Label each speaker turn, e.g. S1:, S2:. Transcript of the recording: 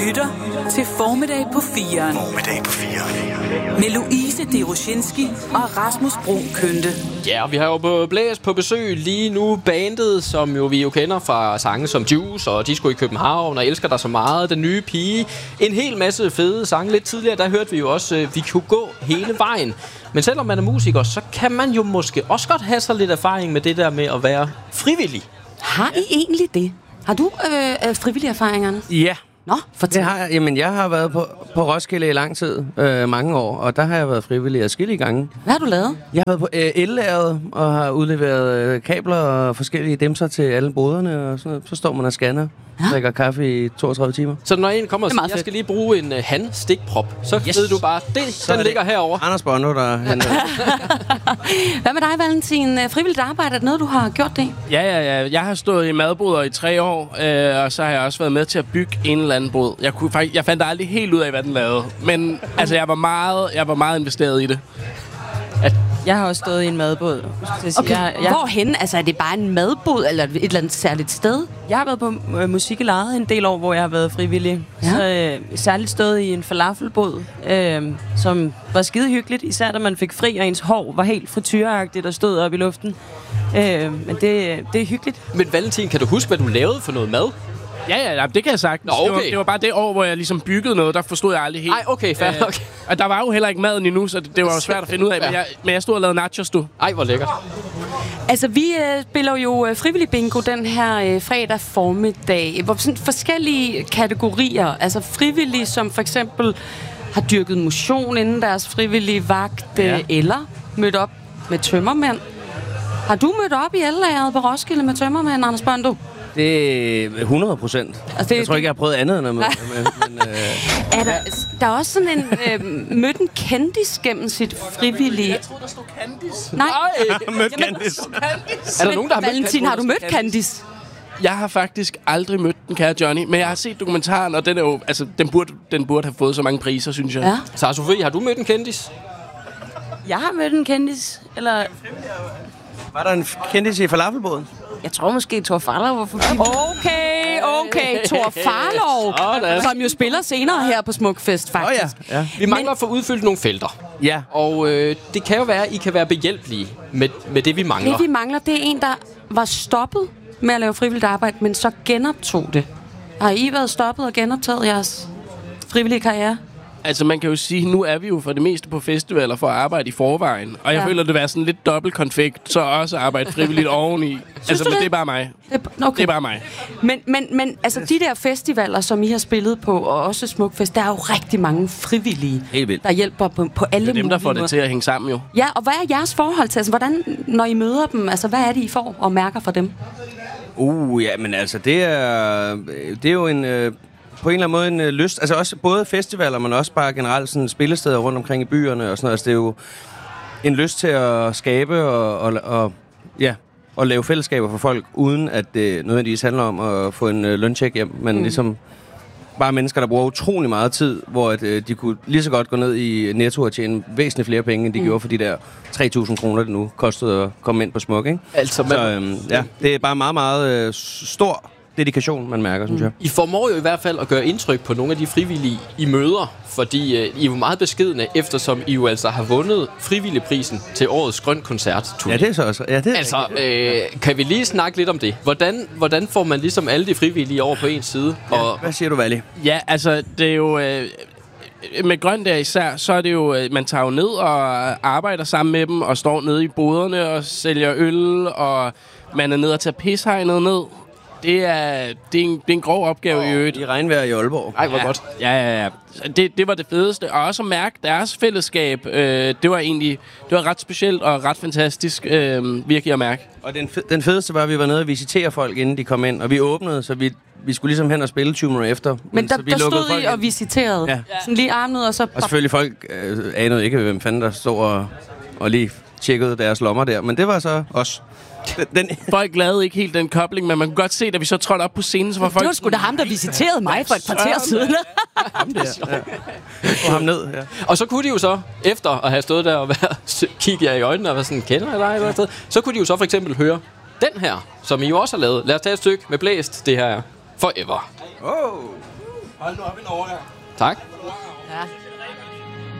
S1: lytter til Formiddag på 4'eren.
S2: Formiddag på 4'eren.
S1: Med Louise Deroshinski og Rasmus Brun Kønte.
S3: Ja, og vi har jo Blæs på besøg lige nu. Bandet, som vi jo kender fra sange som Juice og Disco i København og Elsker dig så meget, Den nye pige. En hel masse fede sange. Lidt tidligere, der hørte vi jo også, vi kunne gå hele vejen. Men selvom man er musiker, så kan man jo måske også godt have så lidt erfaring med det der med at være frivillig.
S4: Har I egentlig det? Har du frivillige erfaringer, Anders?
S5: Ja.
S4: Nå, fortæl.
S5: Det har jeg. Jamen, jeg har været på Roskilde i lang tid, mange år, og der har jeg været frivillig adskillige gange.
S4: Hvad har du lavet?
S5: Jeg har været på el-lageret og har udleveret kabler og forskellige dimser til alle boderne og sådan noget. Så står man og scanner, drikker kaffe i 32 timer.
S3: Så når en kommer og siger, jeg skal lige bruge en handstikprop, så ved du bare, den ligger herovre.
S5: Anders Bondo, der henter.
S4: Hvad med dig, Valentin? Frivilligt arbejde, er det noget, du har gjort det?
S6: Ja. Jeg har stået i madboder i 3 år, og så har jeg også været med til at bygge en eller anden båd. Jeg fandt aldrig helt ud af, hvad den lavede. Men altså, jeg var meget investeret i det.
S7: Jeg har også stået i en madbåd.
S4: Okay. Hvorhen? Altså, er det bare en madbåd, eller et eller andet særligt sted?
S7: Jeg har været på musik i lejet en del år, hvor jeg har været frivillig. Ja. Så særligt stået i en falafelbåd, som var skide hyggeligt. Især da man fik fri, og ens hår var helt frityreagtigt og stod op i luften. Men det er hyggeligt.
S3: Men Valentin, kan du huske, hvad du lavede for noget mad?
S6: Ja, det kan jeg sagtens.
S3: Okay.
S6: Det var bare det år, hvor jeg ligesom byggede noget, der forstod jeg aldrig helt.
S3: Ej, okay, fair nok.
S6: Og der var jo heller ikke maden endnu, så det var jo svært at finde ud af. Men jeg stod og lavede nachos, du.
S3: Ej, hvor lækkert.
S4: Altså, vi spiller jo frivillig bingo den her fredag formiddag. Hvor sådan forskellige kategorier. Altså frivillige, som for eksempel har dyrket motion inden deres frivillige vagt, eller mødt op med tømmermænd. Har du mødt op i el-lageret på Roskilde med tømmermænd, Anders Bondo?
S5: Det er 100%. Altså, jeg tror ikke, jeg har prøvet andet end at møde men
S4: der er også sådan en mødt en kendis gennem sit frivillige...
S6: Jeg troede, der stod Candice.
S4: Nej.
S5: mødt Candice.
S3: Er der nogen, der har
S4: Valentin, har du mødt Candice?
S6: Jeg har faktisk aldrig mødt den, kære Johnny, men jeg har set dokumentaren, og den er jo, altså, den burde have fået så mange priser, synes jeg.
S4: Ja.
S3: Så Sofie, har du mødt en kendis?
S7: Jeg har mødt en kendis, eller...
S5: Var der en kendis i falafelbåden?
S7: Jeg tror måske, Thor Farlov var forbi.
S4: Okay. Thor Farlov, som jo spiller senere her på Smukfest, faktisk.
S5: Ja.
S3: Vi mangler at få udfyldt nogle felter.
S5: Ja.
S3: Og det kan jo være, at I kan være behjælpelige med det, vi mangler.
S4: Det, vi mangler, det er en, der var stoppet med at lave frivilligt arbejde, men så genoptog det. Har I været stoppet og genoptaget jeres frivillige karriere?
S6: Altså, man kan jo sige, nu er vi jo for det meste på festivaler for at arbejde i forvejen. Og jeg føler, det er sådan lidt dobbelt konfekt, så også arbejde frivilligt oveni. Altså, men det er bare mig.
S4: Okay.
S6: Det er bare mig.
S4: Men altså, de der festivaler, som I har spillet på, og også Smukfest, der er jo rigtig mange frivillige,
S5: der
S4: hjælper på alle mulige.
S6: Det er dem, der får det til at hænge sammen, jo.
S4: Ja, og hvad er jeres forhold til? Altså, hvordan, når I møder dem, altså, hvad er det, I får og mærker fra dem?
S5: Ja, men altså, det er jo en... på en eller anden måde en lyst, altså også både festivaler, men også bare generelt sådan spillesteder rundt omkring i byerne og sådan noget. Altså det er jo en lyst til at skabe og lave fællesskaber for folk, uden at det nødvendigvis handler om at få en løncheck hjem, men ligesom bare mennesker, der bruger utrolig meget tid, hvor de kunne lige så godt gå ned i Netto og tjene væsentligt flere penge, end de gjorde for de der 3.000 kroner, det nu kostede at komme ind på Smuk, ikke?
S3: Altså,
S5: så det er bare meget, meget stor dedikation, man mærker, synes jeg.
S3: I formår jo i hvert fald at gøre indtryk på nogle af de frivillige, I møder, fordi I er jo meget beskedne, eftersom I jo altså har vundet frivilligprisen til årets Grøn Koncert.
S5: Ja, det er så også. Ja, det er
S3: altså, kan vi lige snakke lidt om det? Hvordan får man ligesom alle de frivillige over på ens side?
S5: Ja, og hvad siger du, Vali?
S6: Ja, altså, det er jo... med Grøn der især, så er det jo, man tager jo ned og arbejder sammen med dem, og står nede i boderne og sælger øl, og man er nede og tager pishegnet ned. Det er en grov opgave i øvrigt.
S5: I regnvejr i Aalborg.
S3: Ej, hvor godt.
S6: Ja. Det var det fedeste. Og også at mærke deres fællesskab. Det var ret specielt og ret fantastisk virkelig at mærke.
S5: Og den fedeste var, at vi var nede og visitere folk, inden de kom ind. Og vi åbnede, så vi skulle ligesom hen og spille 20 minutter efter.
S4: Men der stod I og visiterede.
S5: Ja.
S4: Sådan lige armen ud og så...
S5: Og selvfølgelig folk anede ikke, hvem fanden der stod og lige tjekkede deres lommer der. Men det var så os.
S6: Folk lavede ikke helt den kobling, men man kunne godt se, da vi så trådte op på scenen, så var folk...
S4: Det var sgu da ham, der visiterede mig for et kvarter siden.
S5: Ham der, ja. Ham ned, ja.
S3: Og så kunne de jo så, efter at have stået der og kigge jer i øjnene og være sådan, kender jeg dig eller noget, så kunne de jo så for eksempel høre den her, som I jo også har lavet. Lad os tage et stykke med Blæst, det her er Forever.
S6: Hold nu op en overgang.
S3: Tak.
S7: Ja.